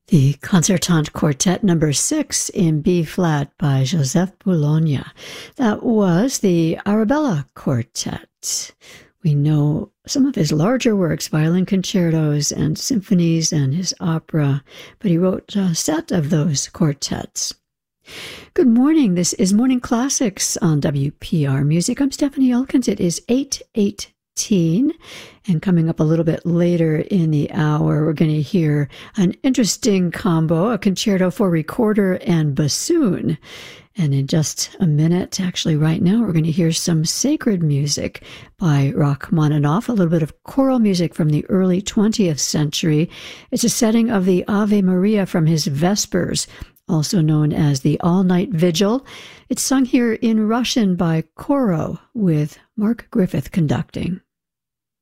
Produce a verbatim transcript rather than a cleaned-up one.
The Concertante Quartet number six in B-flat by Joseph Boulogne. That was the Arabella Quartet. We know some of his larger works, violin concertos and symphonies and his opera, but he wrote a set of those quartets. Good morning. This is Morning Classics on W P R Music. I'm Stephanie Elkins. It is eight eighteen, and coming up a little bit later in the hour, we're going to hear an interesting combo, a concerto for recorder and bassoon. And in just a minute, actually right now, we're going to hear some sacred music by Rachmaninoff, a little bit of choral music from the early twentieth century. It's a setting of the Ave Maria from his Vespers, also known as the All-Night Vigil. It's sung here in Russian by Koro, with Mark Griffith conducting.